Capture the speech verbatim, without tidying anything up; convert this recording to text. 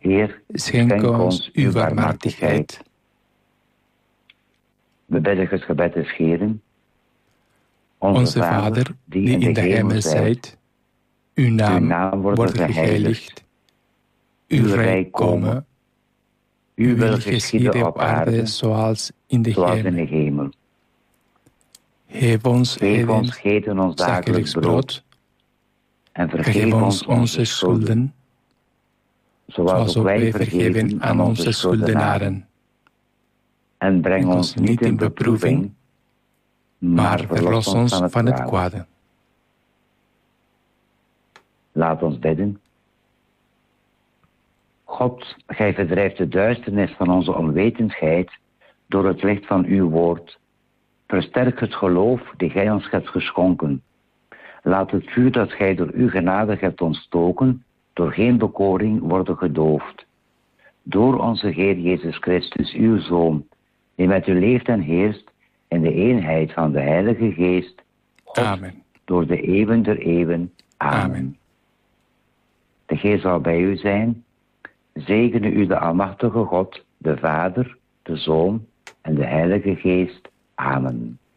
Heer, schenk ons uw barmhartigheid. We bidden het gebed des Heeren. Onze Vader, die in de hemel zijt, uw naam wordt geheiligd. Uw rijk komen. Uw wil geschieden op aarde zoals in de hemel. Geef ons heden ons dagelijks brood. En vergeef ons onze schulden, zoals ook wij vergeven aan onze schuldenaren. En breng ons niet in beproeving, maar verlos ons van het kwade. Laat ons bidden. God, gij verdrijft de duisternis van onze onwetendheid door het licht van uw woord. Versterk het geloof die gij ons hebt geschonken. Laat het vuur dat gij door uw genade hebt ontstoken, door geen bekoring worden gedoofd. Door onze Heer Jezus Christus, uw Zoon, die met u leeft en heerst in de eenheid van de Heilige Geest, God, Amen. Door de eeuwen der eeuwen. Amen. Amen. De Heer zal bij u zijn. Zegene u de almachtige God, de Vader, de Zoon en de Heilige Geest. Amen.